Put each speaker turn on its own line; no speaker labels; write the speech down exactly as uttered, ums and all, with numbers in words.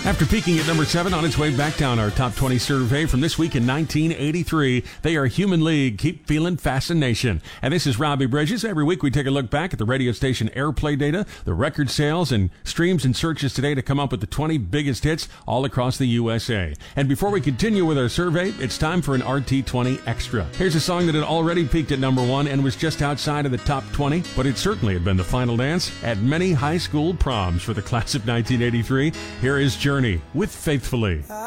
After peaking at number seven on its way back down our top twenty survey from this week in nineteen eighty-three, they are Human League, Keep Feeling Fascination. And this is Robbie Bridges. Every week we take a look back at the radio station airplay data, the record sales, and streams and searches today to come up with the twenty biggest hits all across the U S A. And before we continue with our survey, it's time for an R T twenty Extra. Here's a song that had already peaked at number one and was just outside of the top twenty, but it certainly had been the final dance at many high school proms for the class of nineteen eighty-three. Here is Journey with Faithfully.